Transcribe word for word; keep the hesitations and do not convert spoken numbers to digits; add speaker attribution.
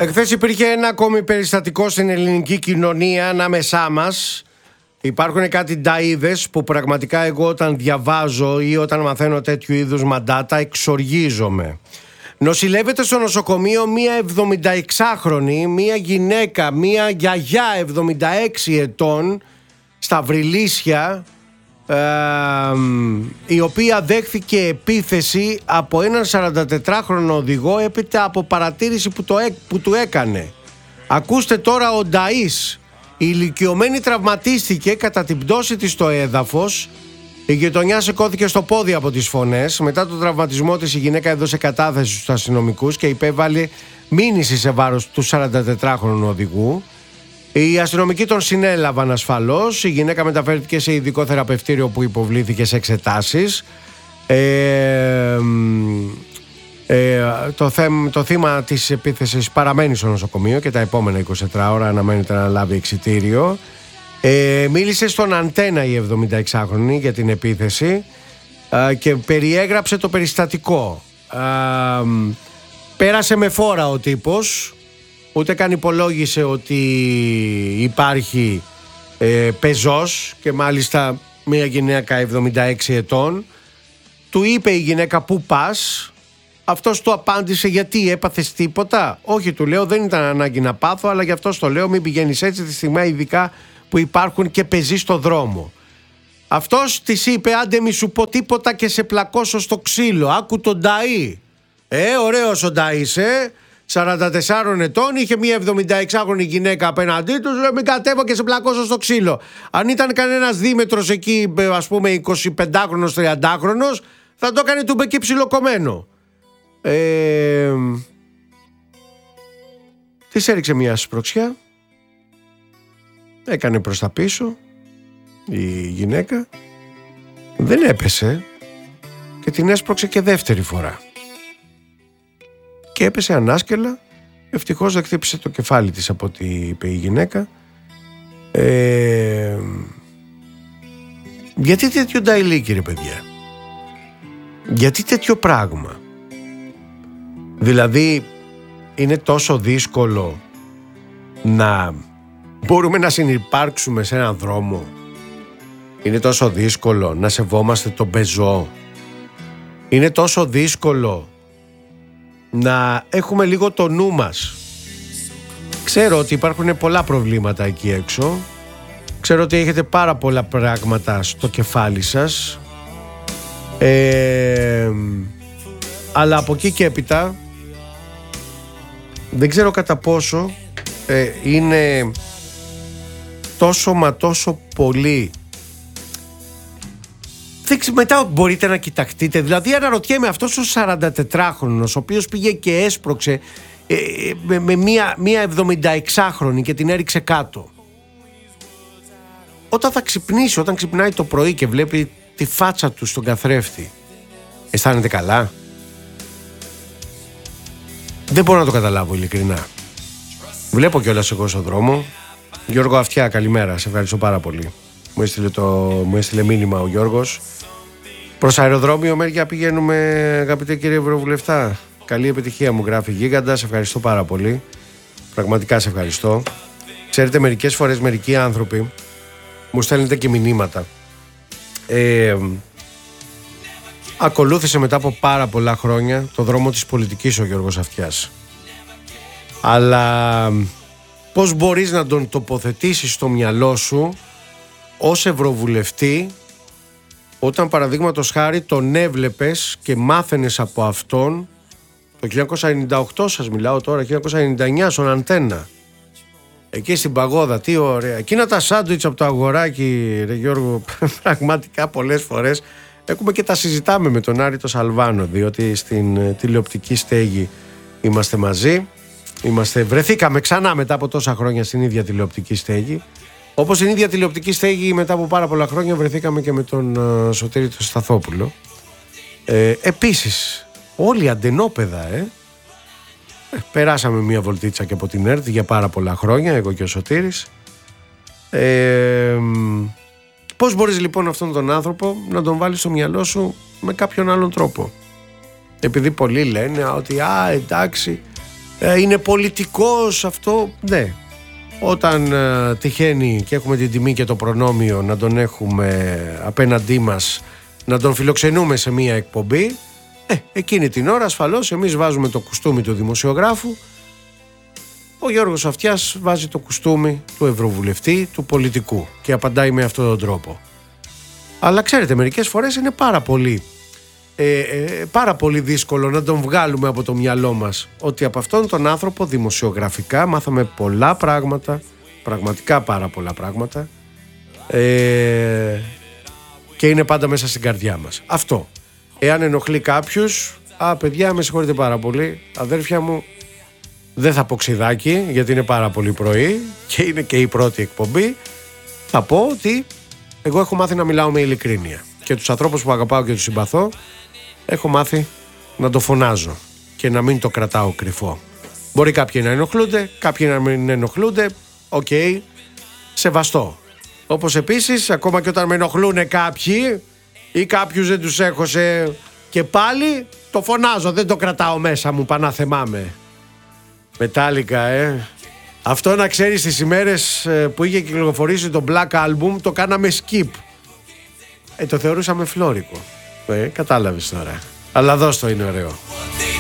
Speaker 1: Εχθές υπήρχε ένα ακόμη περιστατικό στην ελληνική κοινωνία ανάμεσά μας. Υπάρχουν κάτι νταΐδες που πραγματικά εγώ όταν διαβάζω ή όταν μαθαίνω τέτοιου είδους μαντάτα εξοργίζομαι. Νοσηλεύεται στο νοσοκομείο μία εβδομηνταεξάχρονη, μία γυναίκα, μία γιαγιά εβδομήντα έξι ετών στα Βρυλίσια, ε, η οποία δέχθηκε επίθεση από έναν σαραντατετράχρονο οδηγό έπειτα από παρατήρηση που, το, που του έκανε. Ακούστε τώρα ο νταΐς. Η ηλικιωμένη τραυματίστηκε κατά την πτώση της στο έδαφος. Η γειτονιά σηκώθηκε στο πόδι από τις φωνές. Μετά τον τραυματισμό της η γυναίκα έδωσε κατάθεση στους αστυνομικούς και υπέβαλε μήνυση σε βάρος του σαραντατετράχρονου οδηγού. Οι αστυνομικοί τον συνέλαβαν ασφαλώς. Η γυναίκα μεταφέρθηκε σε ειδικό θεραπευτήριο που υποβλήθηκε σε εξετάσεις. Ε, ε, το, θέμ, το θύμα της επίθεσης παραμένει στο νοσοκομείο και τα επόμενα είκοσι τέσσερις ώρα αναμένεται να λάβει εξιτήριο. Ε, μίλησε στον Αντένα η εβδομηνταεξάχρονη για την επίθεση ε, και περιέγραψε το περιστατικό. Ε, πέρασε με φόρα ο τύπος, ούτε καν υπολόγισε ότι υπάρχει ε, πεζός και μάλιστα μια γυναίκα εβδομήντα έξι ετών. Του είπε η γυναίκα πού πας. Αυτός του απάντησε γιατί έπαθες τίποτα. Όχι, του λέω, δεν ήταν ανάγκη να πάθω, αλλά γι' αυτό το λέω, μην πηγαίνεις έτσι τη στιγμή ειδικά που υπάρχουν και πεζοί στο δρόμο. Αυτός της είπε άντε μη σου πω τίποτα και σε πλακώσω στο ξύλο. Άκου τον νταΐ. Ε, ωραίος ο νταΐς, ε. σαράντα τεσσάρων ετών, είχε μια εβδομηνταεξάχρονη γυναίκα απέναντί του, λέει μην κατέβω και σε πλακώσω στο ξύλο. Αν ήταν κανένας δίμετρος εκεί, ας πούμε εικοσιπεντάχρονος, τριαντάχρονος, θα το έκανε του μπεκί ψιλοκομμένο. Ε, της έριξε μια σπρωξιά, έκανε προς τα πίσω η γυναίκα, δεν έπεσε και την έσπρωξε και δεύτερη φορά και έπεσε ανάσκελα. Ευτυχώς δεν χτύπησε το κεφάλι της από ό,τι είπε η γυναίκα. ε, Γιατί τέτοιο νταηλίκι ρε παιδιά, γιατί τέτοιο πράγμα? Δηλαδή είναι τόσο δύσκολο να μπορούμε να συνυπάρξουμε σε έναν δρόμο? Είναι τόσο δύσκολο να σεβόμαστε τον πεζό? Είναι τόσο δύσκολο να έχουμε λίγο το νου μας? Ξέρω ότι υπάρχουν πολλά προβλήματα εκεί έξω. Ξέρω ότι έχετε πάρα πολλά πράγματα στο κεφάλι σας. Ε, αλλά από εκεί και έπειτα δεν ξέρω κατά πόσο ε, είναι τόσο μα τόσο πολύ. Μετά μπορείτε να κοιταχτείτε. Δηλαδή αναρωτιέμαι, αυτός ο σαραντατετράχρονος ο οποίος πήγε και έσπρωξε ε, με, με μία, μία εβδομηνταεξάχρονη και την έριξε κάτω, όταν θα ξυπνήσει, όταν ξυπνάει το πρωί και βλέπει τη φάτσα του στον καθρέφτη, αισθάνεται καλά? Δεν μπορώ να το καταλάβω ειλικρινά. Βλέπω κιόλας εγώ στον δρόμο. Γιώργο Αυτιά, καλημέρα, σε ευχαριστώ πάρα πολύ. Μου έστειλε, το, μου έστειλε μήνυμα ο Γιώργος. Προς αεροδρόμιο Μέρια πηγαίνουμε, αγαπητέ κύριε Ευρωβουλευτά. Καλή επιτυχία, μου γράφει Γίγαντας, σε ευχαριστώ πάρα πολύ. Πραγματικά σε ευχαριστώ. Ξέρετε, μερικές φορές μερικοί άνθρωποι μου στέλνετε και μηνύματα. Ε, ακολούθησε μετά από πάρα πολλά χρόνια το δρόμο της πολιτικής ο Γιώργος Αυτιάς. Αλλά πώς μπορείς να τον τοποθετήσεις στο μυαλό σου ως ευρωβουλευτή, όταν παραδείγματος χάρη τον έβλεπες και μάθαινες από αυτόν το χίλια εννιακόσια ενενήντα οκτώ, σας μιλάω τώρα, χίλια εννιακόσια ενενήντα εννιά στον Αντένα, εκεί στην Παγόδα, τι ωραία. Εκείνα τα σάντουιτς από το αγοράκι, ρε Γιώργο, πραγματικά πολλές φορές έχουμε και τα συζητάμε με τον Άρη το Σαλβάνο, διότι στην τηλεοπτική στέγη είμαστε μαζί. Είμαστε, βρεθήκαμε ξανά μετά από τόσα χρόνια στην ίδια τηλεοπτική στέγη. Όπως στην ίδια τηλεοπτική στέγη μετά από πάρα πολλά χρόνια βρεθήκαμε και με τον uh, Σωτήρη τον Σταθόπουλο. Ε, επίσης, όλοι αντενόπαιδα, ε. ε. Περάσαμε μια βολτίτσα και από την ΕΡΤ για πάρα πολλά χρόνια, εγώ και ο Σωτήρης. Ε, πώς μπορείς λοιπόν αυτόν τον άνθρωπο να τον βάλεις στο μυαλό σου με κάποιον άλλον τρόπο? Επειδή πολλοί λένε ότι α, εντάξει, Ε, είναι πολιτικός αυτό, ναι. Όταν ε, τυχαίνει και έχουμε την τιμή και το προνόμιο να τον έχουμε απέναντί μας, να τον φιλοξενούμε σε μία εκπομπή, ε, εκείνη την ώρα ασφαλώς εμείς βάζουμε το κουστούμι του δημοσιογράφου, ο Γιώργος Αυτιάς βάζει το κουστούμι του ευρωβουλευτή, του πολιτικού, και απαντάει με αυτόν τον τρόπο. Αλλά ξέρετε, μερικές φορές είναι πάρα πολύ ε, ε, πάρα πολύ δύσκολο να τον βγάλουμε από το μυαλό μας ότι από αυτόν τον άνθρωπο δημοσιογραφικά μάθαμε πολλά πράγματα, πραγματικά πάρα πολλά πράγματα, ε, και είναι πάντα μέσα στην καρδιά μας. Αυτό. Εάν ενοχλεί κάποιους, α, παιδιά, με συγχωρείτε πάρα πολύ, αδέρφια μου, δεν θα πω ξιδάκι γιατί είναι πάρα πολύ πρωί και είναι και η πρώτη εκπομπή. Θα πω ότι εγώ έχω μάθει να μιλάω με ειλικρίνεια και τους ανθρώπους που αγαπάω και τους συμπαθώ έχω μάθει να το φωνάζω και να μην το κρατάω κρυφό. Μπορεί κάποιοι να ενοχλούνται, κάποιοι να μην ενοχλούνται, οκ, okay, σεβαστό. Όπως επίσης, ακόμα και όταν με ενοχλούν κάποιοι ή κάποιους δεν τους έχω σε... και πάλι το φωνάζω, δεν το κρατάω μέσα μου, πανάθεμάμαι. Μετάλλικα, ε. Αυτό να ξέρεις, τις ημέρες που είχε κυκλοφορήσει το Black Album το κάναμε skip. Ε, το θεωρούσαμε φλόρικο. Ε, κατάλαβες τώρα. Αλλά δώσ' το, είναι ωραίο.